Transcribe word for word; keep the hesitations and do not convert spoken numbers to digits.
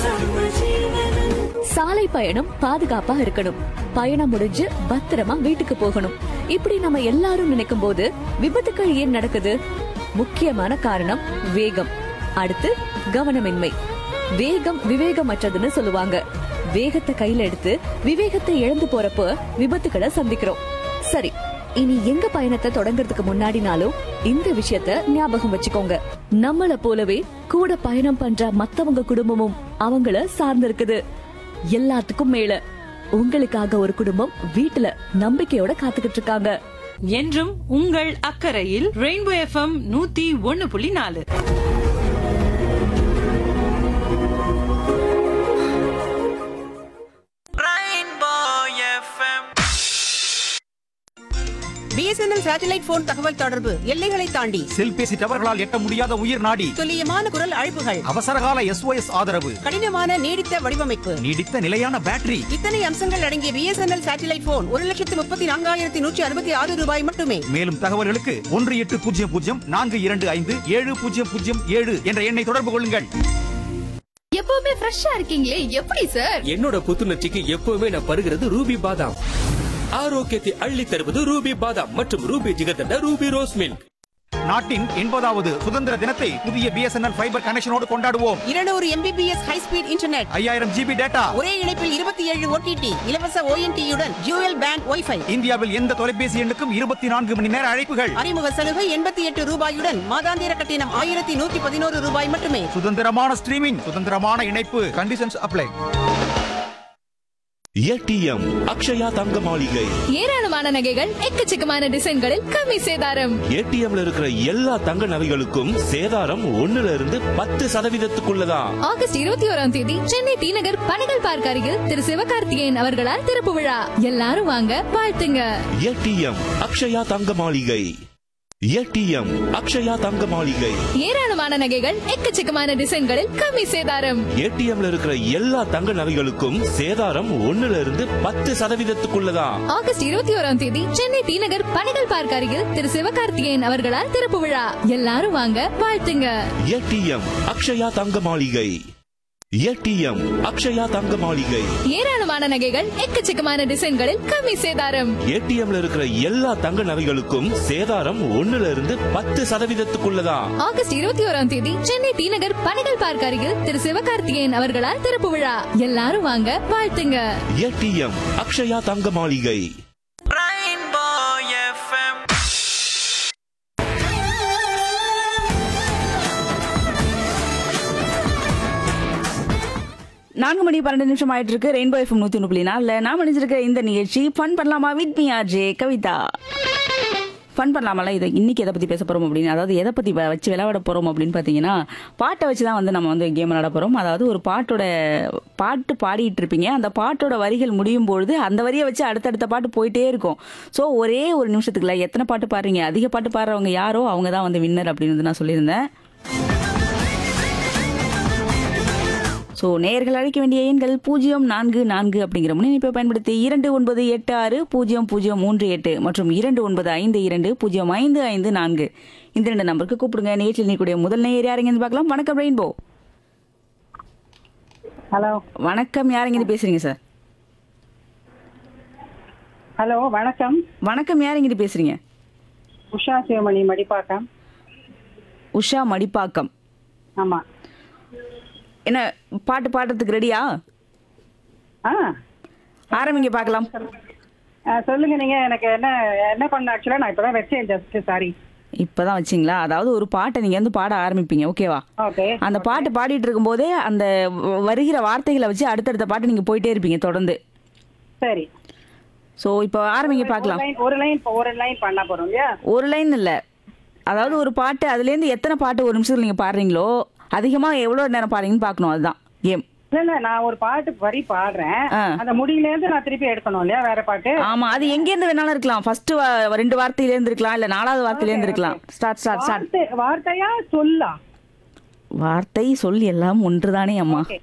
சாலை பயணம் பாதுகாப்பா இருக்கணும், பயணம் முடிஞ்சு பத்திரமா வீட்டுக்கு போகணும். இப்படி நம்ம எல்லாரும் நினைக்கும் போது விபத்துக்கள் ஏன் நடக்குது? முக்கியமான காரணம் வேகம். அடுத்து கவனமின்மை. வேகம் விவேகமற்றதுன்னு சொல்லுவாங்க. வேகத்தை கையில எடுத்து விவேகத்தை இழந்து போறப்போ விபத்துக்களை சந்திக்கிறோம். சரி, இனி எங்க பயணத்தை தொடங்குறதுக்கு முன்னாடினாலும் இந்த விஷயத்த ஞாபகம் வச்சுக்கோங்க. நம்மள போலவே கூட பயணம் பண்ற மத்தவங்க குடும்பமும் அவங்கள சார்ந்திருக்குது. எல்லாத்துக்கும் மேல உங்களுக்காக ஒரு குடும்பம் வீட்டுல நம்பிக்கையோட காத்துக்கிட்டு இருக்காங்க. என்றும் உங்கள் அக்கறையில் ரெயின்போ எஃப்எம் நூத்தி ஒன்னு புள்ளி நாலு. பிஎஸ்என்எல் சேட்டலைட் போன் தகவல் தொடர்பு எல்லைகளை தாண்டி செல்பேசி டவர்களால் எட்ட முடியாத உயிர் நாடி, துல்லியமான குரல் அழைப்புகள், அவசரகால எஸ்ஓஎஸ் ஆதரவு, கடினமான நீடித்த வடிவமைப்பு, நீடித்த நிலையான பேட்டரி, இத்தனை அம்சங்கள் அடங்கிய பிஎஸ்என்எல் சேட்டலைட் போன் ஒரு லட்சத்து முப்பத்தி நான்காயிரத்தி நூற்றி அறுபத்தி ஆறு ரூபாய் மட்டுமே. மேலும் தகவல்களுக்கு ஒன்று எட்டு பூஜ்ஜியம் பூஜ்ஜியம் நான்கு இரண்டு ஐந்து ஏழு பூஜ்ஜியம் பூஜ்ஜியம் ஏழு என்ற எண்ணை தொடர்பு கொள்ளுங்கள். எப்பவுமே ஃப்ரெஷ்ஷா இருக்கீங்களே, எப்படி சார்? என்னோட புத்துணர்ச்சிக்கு எப்பவுமே நான் பருகிறது ரூபி பாதாம். ஆரோக்கியத்தை அள்ளி தருவது ரூபி பாதாம் மற்றும் Ruby jigarthanda Ruby rose milk. நாட்டின் எண்பதாவது சுதந்திர தினத்தை புதிய பிஎஸ்என்எல் ஃபைபர் கனெக்ஷனோடு கொண்டாடுவோம். இருநூறு எம்பிபிஎஸ் ஹை ஸ்பீட் இன்டர்நெட், ஐயாயிரம் ஜிபி டேட்டா, ஒரே இணைப்பில் இருபத்தி ஏழு ஓடிடி, இலவச ஓஎன்டியுடன் டியூயல் பேண்ட் வைஃபை. இந்தியாவில் எந்த தொலைபேசி எண்ணுக்கும் இருபத்தி நான்கு மணி நேர அழைப்புகள். அறிமுக சலுகை எண்பத்தி எட்டு ரூபாயுடன் மாதாந்திர கட்டணம் ஆயிரத்தி நூற்றி பதினோரு ரூபாய் மட்டுமே. சுதந்திரமான ஸ்ட்ரீமிங், சுதந்திரமான இணைப்பு. Conditions apply. ஏடிஎம் அக்ஷயா தங்க மாளிகை. ஏராளமான நகைகள், எக்கச்சக்கமான டிசைன்களில் கம்மி சேதாரம். ஏடிஎம்ல இருக்கிற எல்லா தங்க நகைகளுக்கும் சேதாரம் ஒண்ணுல இருந்து பத்து சதவீதத்துக்குள்ளதான். ஆகஸ்ட் இருபத்தி ஓராம் தேதி சென்னை டி நகர் பனகல் பார்க் அருகில் திரு சிவகார்த்திகேயன் அவர்களால் திறப்பு விழா. எல்லாரும் வாங்க, வாழ்த்துங்க. ஏடிஎம் அக்ஷயா தங்க மாளிகை. ஏடிஎம் அக்ஷயா தங்க மாளிகை. ஏராளமான நகைகள், எக்கச்சக்கமான டிசைன்களில் கம்மி சேதாரம். ஏடிஎம்ல இருக்கிற எல்லா தங்க நகைகளுக்கும் சேதாரம் ஒண்ணுல இருந்து பத்து சதவீதத்துக்குள்ளதான். ஆகஸ்ட் இருபத்தி ஓராம் தேதி சென்னை டி நகர் பனகல் பார்க் அருகில் திரு சிவகார்த்திகேயன் அவர்களால் திறப்பு விழா. எல்லாரும் வாங்க, வாழ்த்துங்க. ஏடிஎம் அக்ஷயா தங்க மாளிகை. ஏடிஎம் அக்ஷயா தங்க மாளிகை. ஏராளமான நகைகள், எக்கச்சக்கமான டிசைன்களில் கம்மி சேதாரம். ஏடிஎம்ல இருக்கிற எல்லா தங்க நகைகளுக்கும் சேதாரம் ஒண்ணுல இருந்து பத்து சதவீதத்துக்குள்ளதான். ஆகஸ்ட் இருபத்தி ஓராம் தேதி சென்னை டி நகர் பனகல் பார்க் அருகில் திரு சிவகார்த்திகேயன் அவர்களால் திறப்பு விழா. எல்லாரும் வாங்க, வாழ்த்துங்க. ஏடிஎம் அக்ஷயா தங்க மாளிகை. நான்கு மணி பன்னெண்டு நிமிஷம் ஆயிட்டு இருக்கு. ரெயின்போ எஃப்எம் நூத்தி ஒன்று புள்ளி நாலுல நான் நினைச்சிருக்க இந்த நிகழ்ச்சி ஃபன் பண்ணலாமா with me RJ Kavitha. Fun பண்ணலாமல இதை இன்னைக்கு எதை பத்தி பேச போறோம் அப்படின்னு, அதாவது எதை பத்தி வச்சு விளையாட போறோம் அப்படின்னு பாத்தீங்கன்னா, பாட்டை வச்சுதான் வந்து நம்ம வந்து கேம் விளையாட போறோம். அதாவது ஒரு பாட்டோட பாட்டு பாடிட்டு இருப்பீங்க, அந்த பாட்டோட வரிகள் முடியும் பொழுது அந்த வரியை வச்சு அடுத்தடுத்த பாட்டு போயிட்டே இருக்கும். ஸோ ஒரே ஒரு நிமிஷத்துக்குள்ள எத்தனை பாட்டு பாடுறீங்க, அதிக பாட்டு பாடுறவங்க யாரோ அவங்க தான் வந்து வின்னர் அப்படின்னு நான் சொல்லியிருந்தேன். ஸோ நேயர்கள் அழைக்க வேண்டிய எண்கள் பூஜ்ஜியம் நான்கு நான்கு அப்படிங்கிற முன்னிணைப்பை பயன்படுத்தி இரண்டு ஒன்பது எட்டு ஆறு பூஜ்ஜியம் பூஜ்ஜியம் மூன்று எட்டு மற்றும் இரண்டு ஒன்பது ஐந்து இரண்டு பூஜ்ஜியம் ஐந்து ஐந்து நான்கு இந்த ரெண்டு நம்பருக்கு கூப்பிடுங்க. நிகழ்ச்சியில் நீக்கூடிய முதல் நேயர் யாருங்க பார்க்கலாம். வணக்கம் ரெயின்போ. ஹலோ வணக்கம், யாருங்க பேசுறீங்க சார்? ஹலோ வணக்கம். வணக்கம், யாருங்க பேசுறீங்க? உஷா சிவமணி, மடிப்பாக்கம். உஷா மடிப்பாக்கம். ஆமா. என்ன பாட்டு பாடுறதுக்கு ரெடியா? ஆ ஆரம்பிங்க பார்க்கலாம். சொல்லுங்க. நீங்க எனக்கு என்ன என்ன பண்ண, ஆக்சுவலா நான் இப்பதான் வச்சேன், ஜஸ்ட் சாரி. இப்பதான் வச்சிங்களா? அதாவது ஒரு பாட்டை நீங்க வந்து பாட ஆரம்பிப்பீங்க, ஓகேவா? ஓகே. அந்த பாட்டு பாடிட்டு இருக்கும் போதே அந்த வருகிற வார்த்தைகளை வச்சு அடுத்தடுத்த பாட்டு நீங்க போயிட்டே இருப்பீங்க தொடர்ந்து. சரி. சோ இப்போ ஆரம்பிங்க பார்க்கலாம். ஒரு லைன் ஒரு லைன் பண்ண போறோம் இல்லையா? ஒரு லைன் இல்ல, அதாவது ஒரு பாட்டு அதுல இருந்து எத்தனை பாட்டு ஒரு நிமிஷத்துல நீங்க பாடுறீங்களோ அதிகமா எவ்வளவு நேரம் பாடுறீங்கன்னு பார்க்கணும். அதுதான் கேம். இல்ல இல்ல, நான் ஒரு பாட்டு வரி பாடுறேன், அந்த முடியில இருந்து நான் திருப்பி எடுக்கணும் இல்லையா வேற பாட்டு? ஆமா, அது எங்க இருந்து வேணாலும் இருக்கலாம். ஃபர்ஸ்ட் ரெண்டு வார்த்தையில இருந்து இருக்கலாம், இல்ல நாலாவது வார்த்தையில இருந்து இருக்கலாம். Start start start. வார்த்தையா சொல்லா? வார்த்தை சொல் எல்லாம் ஒன்றுதானே அம்மா.